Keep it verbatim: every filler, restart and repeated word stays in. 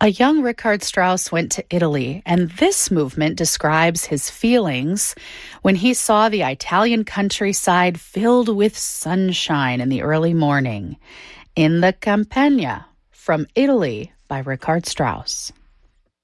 A young Richard Strauss went to Italy, and this movement describes his feelings when he saw the Italian countryside filled with sunshine in the early morning. In the Campagna, from Italy, by Richard Strauss.